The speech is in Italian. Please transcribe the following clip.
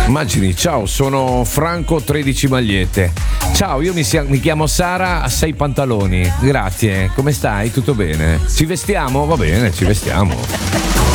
Immagini, ciao, sono Franco, 13 magliette. Ciao, io mi chiamo Sara, 6 pantaloni. Grazie, come stai? Tutto bene? Ci vestiamo? Va bene, ci vestiamo.